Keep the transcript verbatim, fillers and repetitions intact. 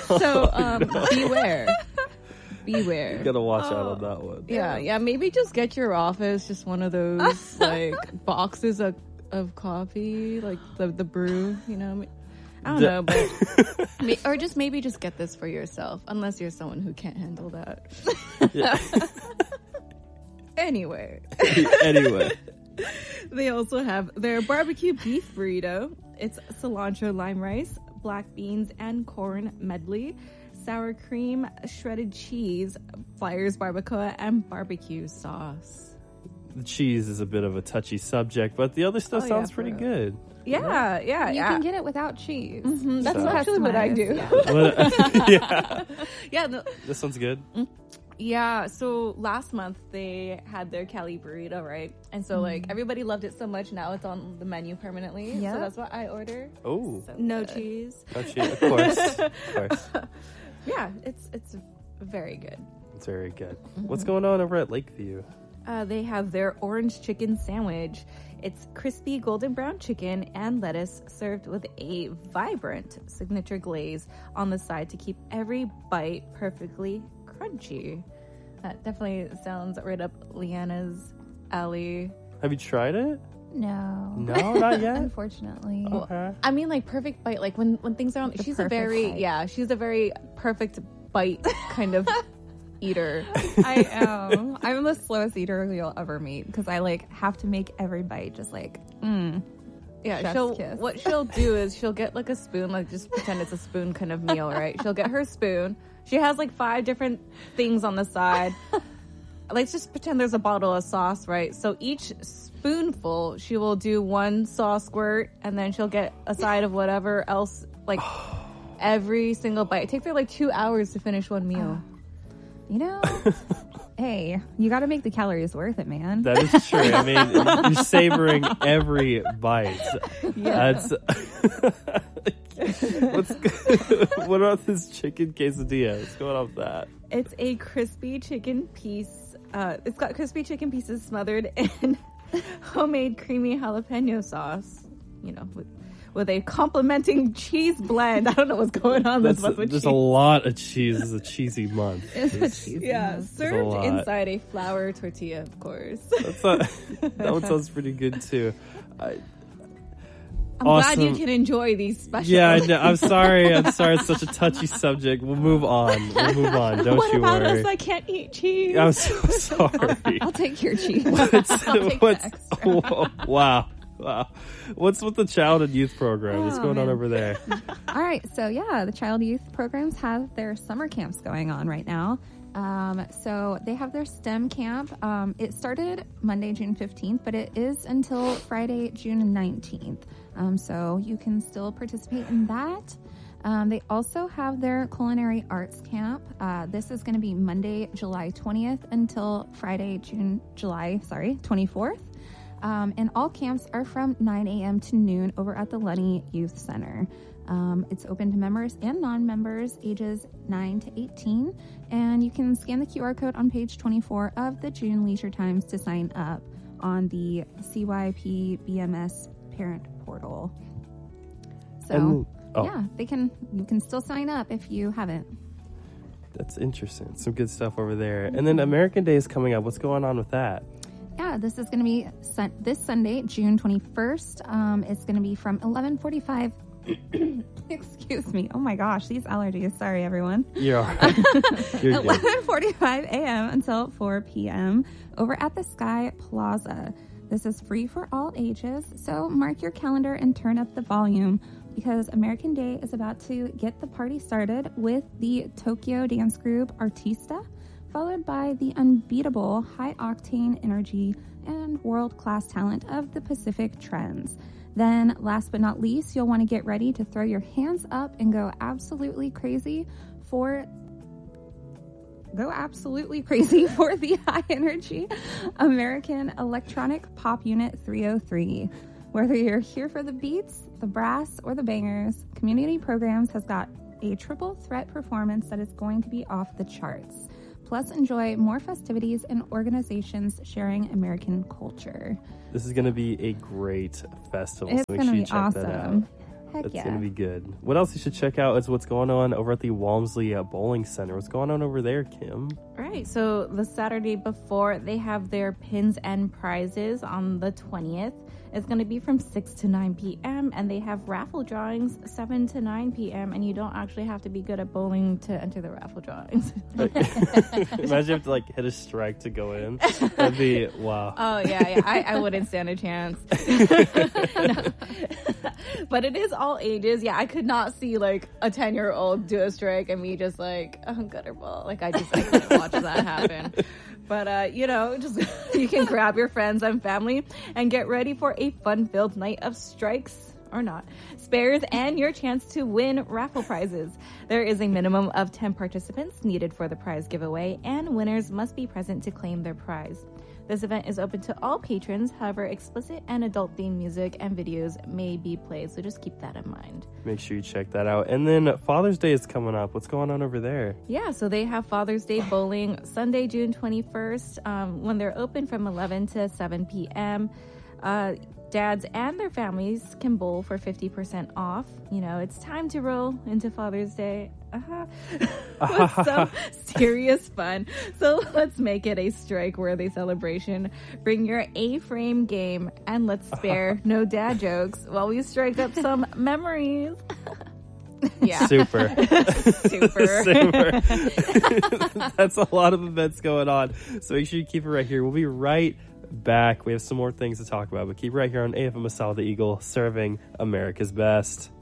So um, no. beware. Beware. You gotta watch oh. out on that one. Yeah, yeah. Maybe just get your office just one of those like boxes of, of coffee, like the the brew. You know, I don't know, but or just maybe just get this for yourself, unless you're someone who can't handle that. Yeah. Anyway. Anyway. They also have their barbecue beef burrito. It's cilantro, lime rice, black beans, and corn medley, sour cream, shredded cheese, Flyers barbacoa, and barbecue sauce. The cheese is a bit of a touchy subject, but the other stuff oh, sounds yeah, pretty good. Yeah, yeah, you yeah. can get it without cheese. Mm-hmm. That's so. actually what I do. Yeah. yeah. yeah the, this one's good. Yeah, so last month they had their Cali burrito, right? And so, mm. like, everybody loved it so much, now it's on the menu permanently. Yep. So that's what I ordered. Oh. So no good. cheese. No cheese, of course. Of course. Yeah, it's it's very good. It's very good. Mm-hmm. What's going on over at Lakeview? Uh, they have their orange chicken sandwich. It's crispy golden brown chicken and lettuce served with a vibrant signature glaze on the side to keep every bite perfectly crunchy. That definitely sounds right up Leanna's alley. Have you tried it? No. No, not yet? Unfortunately. Okay. Well, I mean, like, perfect bite. Like, when, when things are on... The she's a very... Bite. Yeah, she's a very perfect bite kind of eater. I am. I'm the slowest eater you'll ever meet because I, like, have to make every bite just, like, mmm. Yeah, she'll, what she'll do is she'll get, like, a spoon, like, just pretend it's a spoon kind of meal, right? She'll get her spoon. She has, like, five different things on the side. Let's just pretend there's a bottle of sauce, right? So each spoonful, she will do one sauce squirt, and then she'll get a side of whatever else, like, every single bite. It takes her, like, two hours to finish one meal. Uh, you know... Hey, you got to make the calories worth it, man. That is true. I mean, you're savoring every bite. Yeah. That's what's what about this chicken quesadilla? What's going on with that? It's a crispy chicken piece. Uh, it's got crispy chicken pieces smothered in homemade creamy jalapeno sauce. You know, with with a complimenting cheese blend. I don't know what's going on this month with There's cheese. a lot of cheese. It's a cheesy month. It's a cheesy Yeah, month. Served a inside a flour tortilla, of course. That's a, that one sounds pretty good, too. I, I'm awesome. glad you can enjoy these specials. Yeah, I know. I'm sorry. I'm sorry. It's such a touchy subject. We'll move on. We'll move on. Don't what you about worry. us? I can't eat cheese. I'm so sorry. I'll, I'll take your cheese. What's, I'll take what's, the extra. Whoa, wow. Wow. What's with the child and youth program? What's oh, going man. on over there? All right. So, yeah, the child youth programs have their summer camps going on right now. Um, so they have their STEM camp. Um, it started Monday, June fifteenth, but it is until Friday, June nineteenth. Um, so you can still participate in that. Um, they also have their culinary arts camp. Uh, this is going to be Monday, July twentieth until Friday, June, July, sorry, twenty-fourth. Um, and all camps are from nine a.m. to noon over at the Lunny Youth Center. Um, it's open to members and non-members ages nine to eighteen. And you can scan the Q R code on page twenty-four of the June Leisure Times to sign up on the C Y P B M S parent portal. So, and, oh. yeah, they can. You can still sign up if you haven't. That's interesting. Some good stuff over there. And then American Day is coming up. What's going on with that? Yeah, this is going to be sun- this Sunday, June twenty-first. Um, it's going to be from eleven forty-five. Excuse me. Oh my gosh, these allergies. Sorry, everyone. You're all right. You're eleven forty-five a.m. until four p.m. over at the Sky Plaza. This is free for all ages, so mark your calendar and turn up the volume because American Day is about to get the party started with the Tokyo dance group Artista, followed by the unbeatable high-octane energy and world-class talent of the Pacific Trends. Then, last but not least, you'll want to get ready to throw your hands up and go absolutely crazy for go absolutely crazy for the high-energy American electronic pop unit three oh three. Whether you're here for the beats, the brass, or the bangers, Community Programs has got a triple threat performance that is going to be off the charts. Plus, enjoy more festivities and organizations sharing American culture. This is going to be a great festival. It's so going to be check awesome. Heck That's yeah. going to be good. What else you should check out is what's going on over at the Walmsley uh, Bowling Center. What's going on over there, Kim? Right. So the Saturday before, they have their pins and prizes on the twentieth. It's going to be from six to nine p.m. and they have raffle drawings seven to nine p.m. and you don't actually have to be good at bowling to enter the raffle drawings. Imagine you have to like hit a strike to go in. That'd be wow. Oh yeah, yeah. I, I wouldn't stand a chance. No. But it is all ages. Yeah, I could not see like a ten year old do a strike and me just like, oh, gutter ball. Like I just I couldn't watch that happen. But, uh, you know, just you can grab your friends and family and get ready for a fun-filled night of strikes, or not, spares, and your chance to win raffle prizes. There is a minimum of ten participants needed for the prize giveaway, and winners must be present to claim their prize. This event is open to all patrons. However, explicit and adult-themed music and videos may be played, so just keep that in mind. Make sure you check that out. And then Father's Day is coming up. What's going on over there? Yeah, so they have Father's Day bowling Sunday, June twenty-first, um, when they're open from eleven to seven p.m. Uh, dads and their families can bowl for fifty percent off. You know, it's time to roll into Father's Day. Uh-huh. With some serious fun. So let's make it a strike-worthy celebration. Bring your A-frame game and let's spare no dad jokes while we strike up some memories. Yeah. Super. Super. Super. That's a lot of events going on. So make sure you keep it right here. We'll be right back. We have some more things to talk about, but keep it right here on A F M Masala the Eagle, serving America's best.